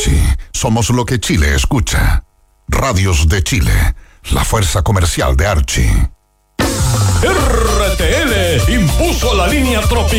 Archie, somos lo que Chile escucha. Radios de Chile, la fuerza comercial de Archie. RTL impuso la línea tropical